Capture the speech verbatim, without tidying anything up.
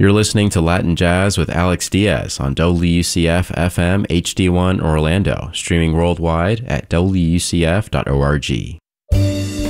You're listening to Latin Jazz with Alex Diaz on W U C F F M H D one Orlando, streaming worldwide at W U C F dot org.